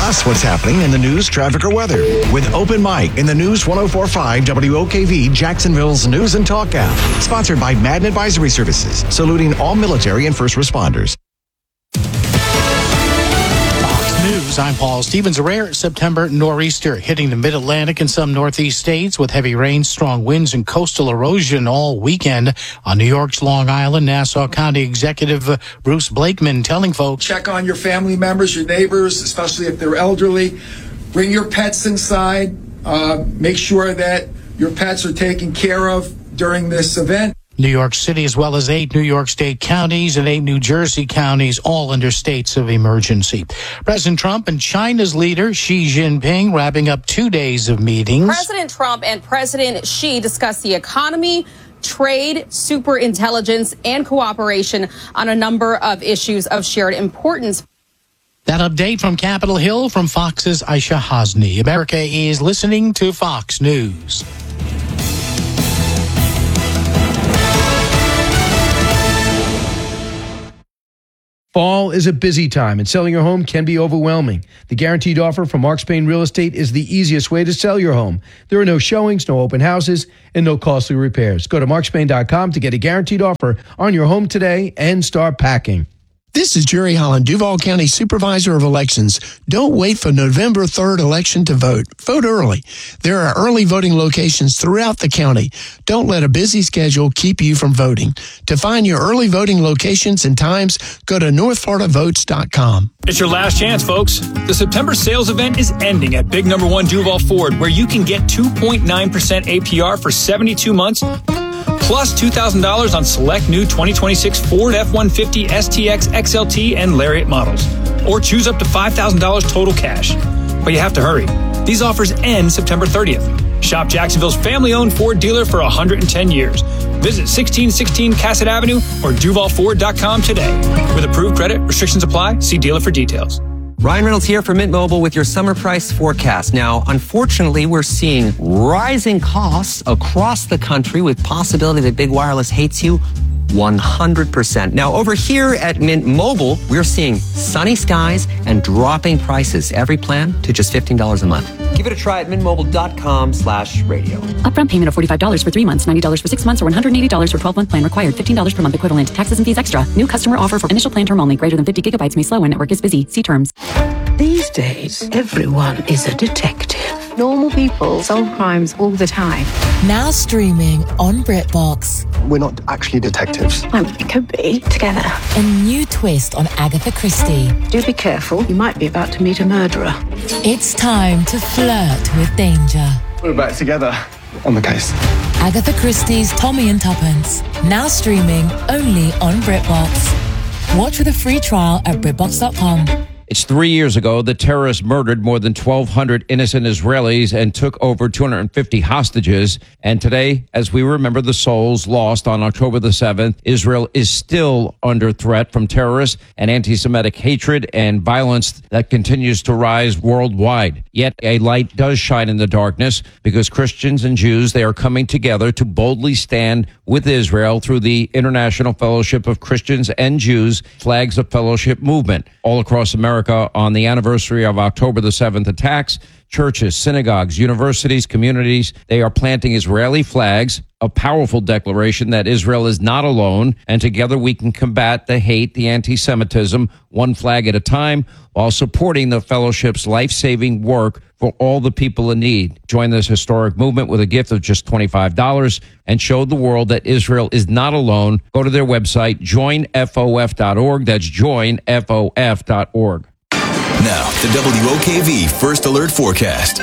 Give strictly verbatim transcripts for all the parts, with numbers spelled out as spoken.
Plus, what's happening in the news, traffic, or weather with Open Mic in the News one oh four point five W O K V, Jacksonville's News and Talk app. Sponsored by Madden Advisory Services, saluting all military and first responders. News, I'm Paul Stevens. A rare September nor'easter hitting the mid-Atlantic and some northeast states with heavy rain, strong winds, and coastal erosion all weekend. On New York's Long Island, Nassau County Executive uh, Bruce Blakeman telling folks, check on your family members, your neighbors, especially if they're elderly. Bring your pets inside. Uh, make sure that your pets are taken care of during this event. New York City, as well as eight New York State counties and eight New Jersey counties, all under states of emergency. President Trump and China's leader, Xi Jinping, wrapping up two days of meetings. President Trump and President Xi discussed the economy, trade, superintelligence, and cooperation on a number of issues of shared importance. That update from Capitol Hill from Fox's Aisha Hasni. America is listening to Fox News. Fall is a busy time, and selling your home can be overwhelming. The guaranteed offer from Mark Spain Real Estate is the easiest way to sell your home. There are no showings, no open houses, and no costly repairs. Go to mark spain dot com to get a guaranteed offer on your home today and start packing. This is Jerry Holland, Duval County Supervisor of Elections. Don't wait for November third election to vote. Vote early. There are early voting locations throughout the county. Don't let a busy schedule keep you from voting. To find your early voting locations and times, go to north florida votes dot com. It's your last chance, folks. The September sales event is ending at Big Number One Duval Ford, where you can get two point nine percent A P R for seventy-two months. Plus two thousand dollars on select new twenty twenty-six Ford F one fifty S T X X L T and Lariat models. Or choose up to five thousand dollars total cash. But you have to hurry. These offers end September thirtieth. Shop Jacksonville's family-owned Ford dealer for one hundred ten years. Visit sixteen sixteen Cassett Avenue or duval ford dot com today. With approved credit, restrictions apply. See dealer for details. Ryan Reynolds here for Mint Mobile with your summer price forecast. Now, unfortunately, we're seeing rising costs across the country with possibility that big wireless hates you one hundred percent. Now, over here at Mint Mobile, we're seeing sunny skies and dropping prices. Every plan to just fifteen dollars a month. Give it a try at mintmobile.com slash radio. Upfront payment of forty-five dollars for three months, ninety dollars for six months, or one hundred eighty dollars for twelve-month plan required. fifteen dollars per month equivalent. Taxes and fees extra. New customer offer for initial plan term only. Greater than fifty gigabytes may slow when network is busy. See terms. These days, everyone is a detective. Normal people solve crimes all the time. Now streaming on BritBox. We're not actually detectives. Um, we could be together. A new twist on Agatha Christie. Do be careful. You might be about to meet a murderer. It's time to flirt with danger. We're back together on the case. Agatha Christie's Tommy and Tuppence. Now streaming only on BritBox. Watch with a free trial at britbox dot com. It's three years ago the terrorists murdered more than twelve hundred innocent Israelis and took over two hundred fifty hostages. And today, as we remember the souls lost on October the seventh, Israel is still under threat from terrorists and anti-Semitic hatred and violence that continues to rise worldwide. Yet a light does shine in the darkness because Christians and Jews, they are coming together to boldly stand with Israel through the International Fellowship of Christians and Jews Flags of Fellowship movement all across America. On the anniversary of October the seventh attacks, churches, synagogues, universities, communities, they are planting Israeli flags, a powerful declaration that Israel is not alone, and together we can combat the hate, the anti-Semitism, one flag at a time, while supporting the fellowship's life-saving work for all the people in need. Join this historic movement with a gift of just twenty-five dollars and show the world that Israel is not alone. Go to their website, join F O F dot org. That's join F O F dot org. Now, the W O K V First Alert Forecast.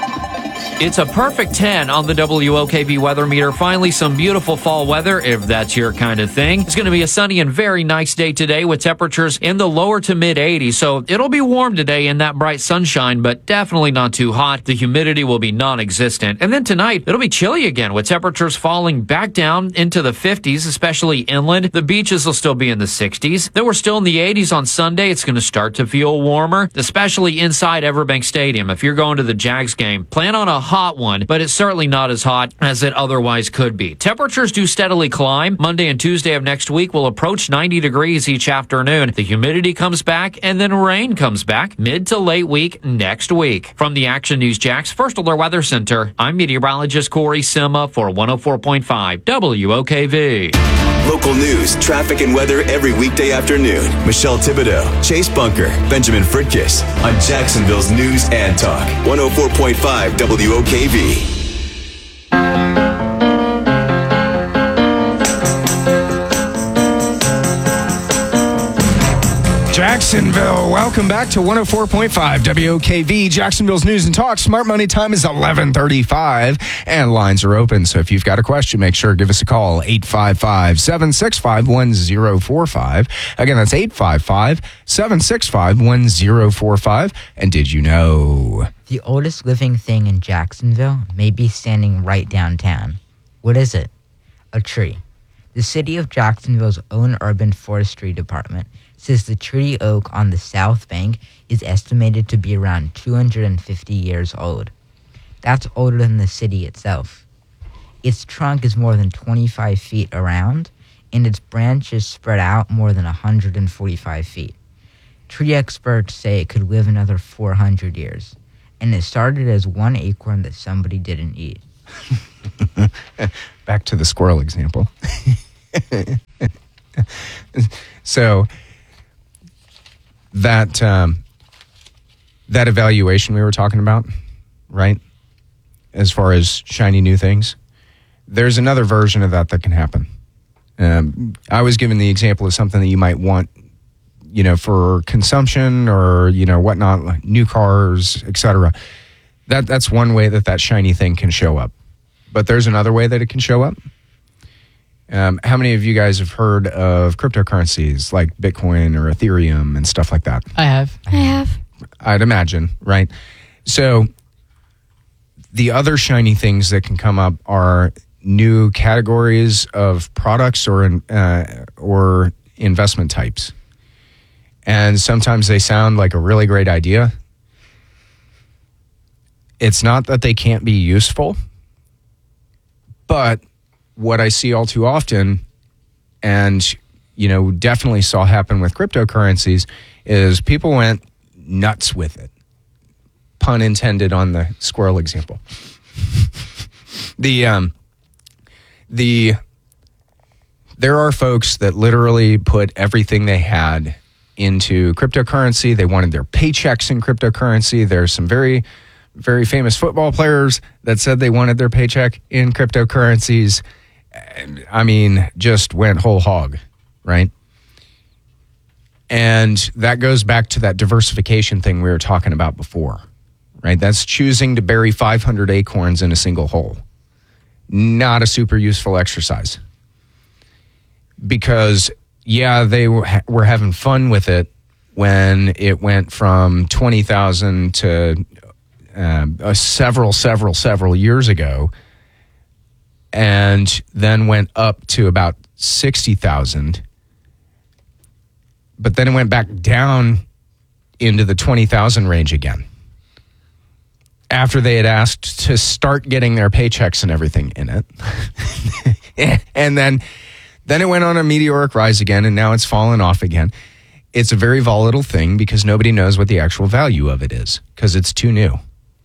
It's a perfect ten on the W O K V weather meter. Finally, some beautiful fall weather, if that's your kind of thing. It's going to be a sunny and very nice day today with temperatures in the lower to mid eighties. So it'll be warm today in that bright sunshine, but definitely not too hot. The humidity will be non-existent. And then tonight, it'll be chilly again with temperatures falling back down into the fifties, especially inland. The beaches will still be in the sixties. Then we're still in the eighties on Sunday. It's going to start to feel warmer, especially inside Everbank Stadium. If you're going to the Jags game, plan on a hot one, but it's certainly not as hot as it otherwise could be. Temperatures do steadily climb. Monday and Tuesday of next week will approach ninety degrees each afternoon. The humidity comes back, and then rain comes back mid to late week next week. From the Action News Jax First Alert Weather Center, I'm meteorologist Corey Sima for one oh four point five W O K V. Local news, traffic, and weather every weekday afternoon. Michelle Thibodeau, Chase Bunker, Benjamin Fritkiss on Jacksonville's News and Talk. one oh four point five W O K V. Jacksonville, welcome back to one oh four point five W O K V, Jacksonville's News and Talk. Smart Money time is eleven thirty-five, and lines are open. So if you've got a question, make sure to give us a call, eight five five, seven six five, one oh four five. Again, that's eight five five, seven six five, one oh four five. And did you know? The oldest living thing in Jacksonville may be standing right downtown. What is it? A tree. The city of Jacksonville's own urban forestry department says the tree oak on the south bank is estimated to be around two hundred fifty years old. That's older than the city itself. Its trunk is more than twenty-five feet around, and its branches spread out more than one hundred forty-five feet. Tree experts say it could live another four hundred years, and it started as one acorn that somebody didn't eat. Back to the squirrel example. So that um, that evaluation we were talking about, right? As far as shiny new things, there's another version of that that can happen. Um, I was given the example of something that you might want, you know, for consumption or, you know, whatnot, like new cars, et cetera. That that's one way that that shiny thing can show up. But there's another way that it can show up. Um, how many of you guys have heard of cryptocurrencies like Bitcoin or Ethereum and stuff like that? I have. I have. I'd imagine, right? So the other shiny things that can come up are new categories of products or uh, or investment types. And sometimes they sound like a really great idea. It's not that they can't be useful, but what I see all too often, and, you know, definitely saw happen with cryptocurrencies, is people went nuts with it. Pun intended on the squirrel example. the, um, the, there are folks that literally put everything they had into cryptocurrency. They wanted their paychecks in cryptocurrency. There's some very, very famous football players that said they wanted their paycheck in cryptocurrencies. I mean, just went whole hog, right? And that goes back to that diversification thing we were talking about before, right? That's choosing to bury five hundred acorns in a single hole. Not a super useful exercise. Because, yeah, they were having fun with it when it went from twenty thousand to um, uh, several, several, several years ago, and then went up to about sixty thousand. But then it went back down into the twenty thousand range again after they had asked to start getting their paychecks and everything in it. And then, then it went on a meteoric rise again, and now it's fallen off again. It's a very volatile thing because nobody knows what the actual value of it is because it's too new.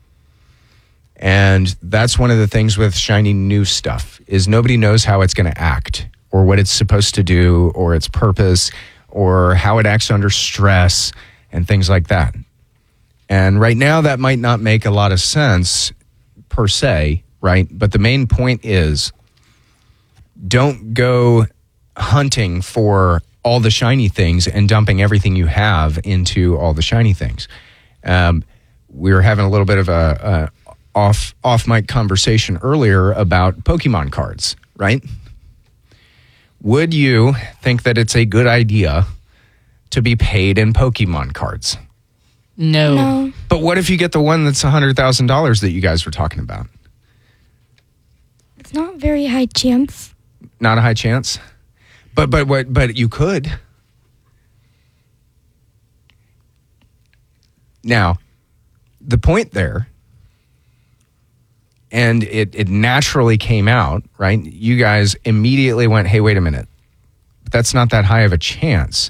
And that's one of the things with shiny new stuff is nobody knows how it's going to act or what it's supposed to do or its purpose or how it acts under stress and things like that. And right now that might not make a lot of sense per se, right? But the main point is don't go hunting for all the shiny things and dumping everything you have into all the shiny things. Um, we were having a little bit of a, a off off mic conversation earlier about Pokemon cards, right? Would you think that it's a good idea to be paid in Pokemon cards? No. no. But what if you get the one that's one hundred thousand dollars that you guys were talking about? It's not very high chance. Not a high chance? But but what but you could. Now, the point there and it, it naturally came out, right? You guys immediately went, hey, wait a minute. That's not that high of a chance.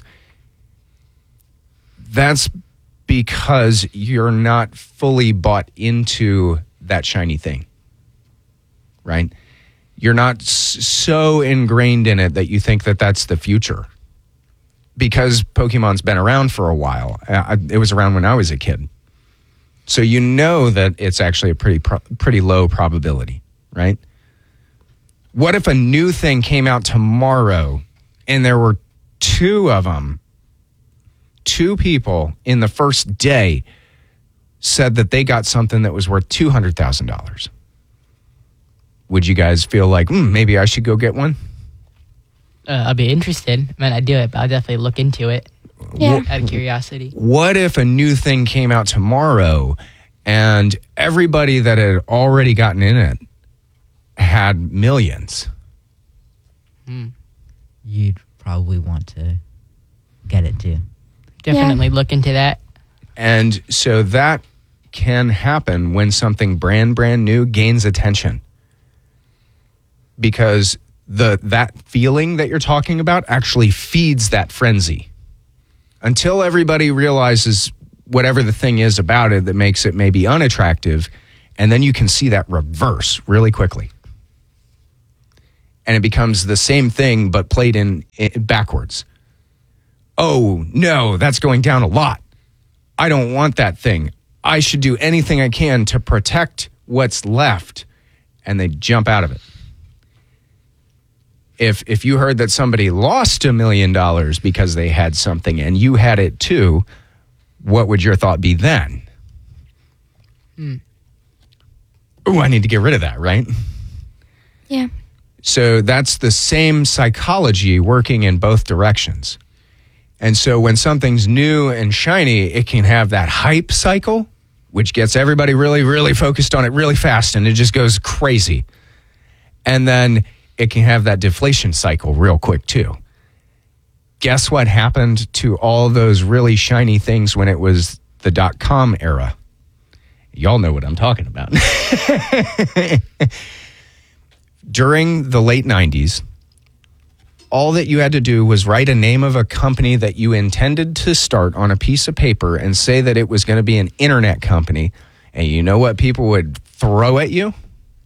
That's because you're not fully bought into that shiny thing, right? You're not s- so ingrained in it that you think that that's the future. Because Pokemon's been around for a while. Uh, it was around when I was a kid. So you know that it's actually a pretty pro- pretty low probability, right? What if a new thing came out tomorrow and there were two of them, two people in the first day said that they got something that was worth two hundred thousand dollars? Would you guys feel like, mm, maybe I should go get one? Uh, I'll be interested. I mean, I'd do it, but I'll definitely look into it. Yeah. Out of curiosity. What if a new thing came out tomorrow and everybody that had already gotten in it had millions? Hmm. You'd probably want to get it too. Definitely yeah. look into that. And so that can happen when something brand, brand new gains attention. Because the that feeling that you're talking about actually feeds that frenzy. Until everybody realizes whatever the thing is about it that makes it maybe unattractive, and then you can see that reverse really quickly. And it becomes the same thing but played in, in backwards. Oh, no, that's going down a lot. I don't want that thing. I should do anything I can to protect what's left. And they jump out of it. If if you heard that somebody lost a million dollars because they had something and you had it too, what would your thought be then? Hmm. Oh, I need to get rid of that, right? Yeah. So that's the same psychology working in both directions. And so when something's new and shiny, it can have that hype cycle, which gets everybody really, really focused on it really fast, and it just goes crazy. And then it can have that deflation cycle real quick too. Guess what happened to all those really shiny things when it was the dot-com era? Y'all know what I'm talking about. During the late nineties, all that you had to do was write a name of a company that you intended to start on a piece of paper and say that it was going to be an internet company. And you know what people would throw at you?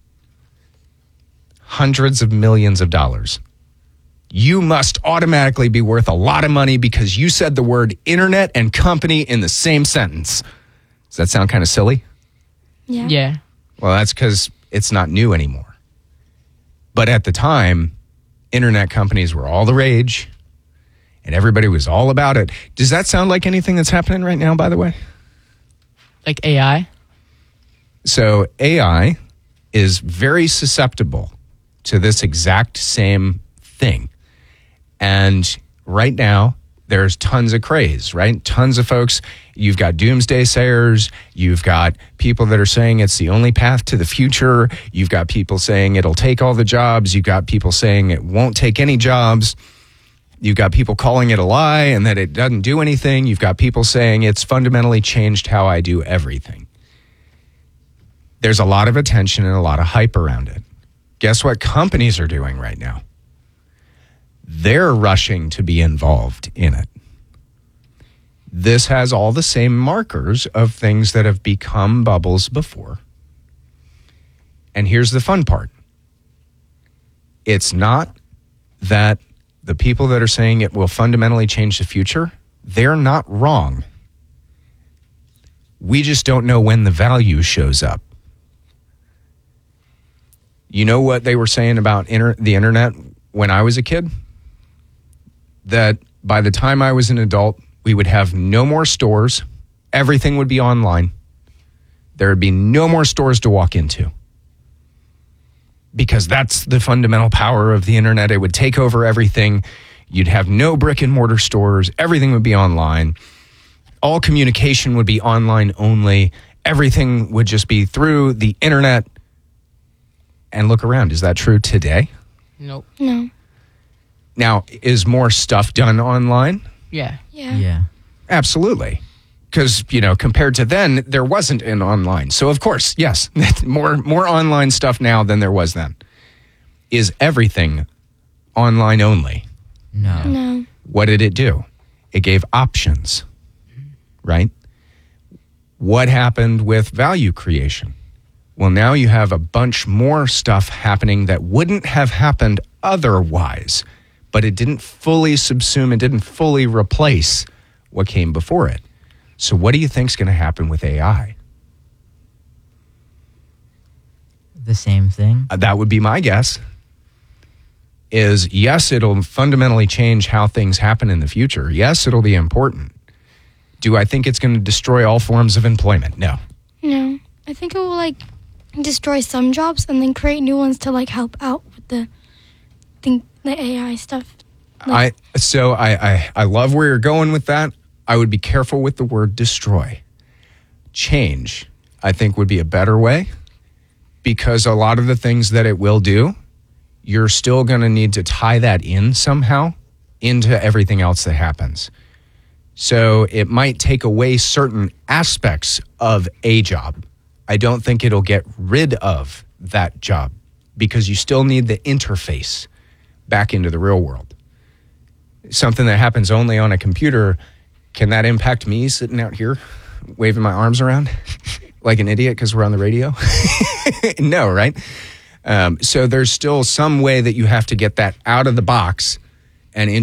Hundreds of millions of dollars. You must automatically be worth a lot of money because you said the word internet and company in the same sentence. Does that sound kind of silly? Yeah. Yeah. Well, that's because it's not new anymore. But at the time, internet companies were all the rage and everybody was all about it. Does that sound like anything that's happening right now, by the way? Like A I? So A I is very susceptible to this exact same thing. And right now, there's tons of craze, right? Tons of folks. You've got doomsday sayers. You've got people that are saying it's the only path to the future. You've got people saying it'll take all the jobs. You've got people saying it won't take any jobs. You've got people calling it a lie and that it doesn't do anything. You've got people saying it's fundamentally changed how I do everything. There's a lot of attention and a lot of hype around it. Guess what companies are doing right now? They're rushing to be involved in it. This has all the same markers of things that have become bubbles before. And here's the fun part. It's not that the people that are saying it will fundamentally change the future, they're not wrong. We just don't know when the value shows up. You know what they were saying about inter- the internet when I was a kid? That by the time I was an adult, we would have no more stores. Everything would be online. There would be no more stores to walk into. Because that's the fundamental power of the internet. It would take over everything. You'd have no brick and mortar stores. Everything would be online. All communication would be online only. Everything would just be through the internet. And look around. Is that true today? Nope. No. Now, is more stuff done online? Yeah. Yeah. Yeah. Absolutely. because, you know, compared to then, there wasn't an online. So, of course, yes, more more online stuff now than there was then. Is everything online only? No. No. What did it do? It gave options, right? What happened with value creation? Well, now you have a bunch more stuff happening that wouldn't have happened otherwise, but it didn't fully subsume, it didn't fully replace what came before it. So what do you think is going to happen with A I? The same thing? Uh, that would be my guess. Is yes, it'll fundamentally change how things happen in the future. Yes, it'll be important. Do I think it's going to destroy all forms of employment? No. No. I think it will, like, destroy some jobs and then create new ones to, like, help out with the think the A I stuff. Like, I so I, I I love where you're going with that. I would be careful with the word destroy. Change, I think, would be a better way, because a lot of the things that it will do, you're still going to need to tie that in somehow into everything else that happens. So it might take away certain aspects of a job. I don't think it'll get rid of that job, because you still need the interface back into the real world. Something that happens only on a computer, can that impact me sitting out here waving my arms around like an idiot because we're on the radio? No, right? Um, so there's still some way that you have to get that out of the box and